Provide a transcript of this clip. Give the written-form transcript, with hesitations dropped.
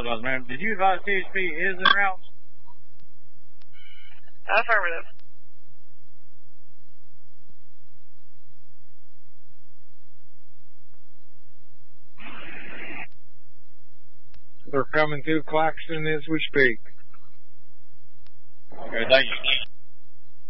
apologize, ma'am. Did you advise CHP is en route? Affirmative. They're coming through Claxton as we speak. Okay, thank you.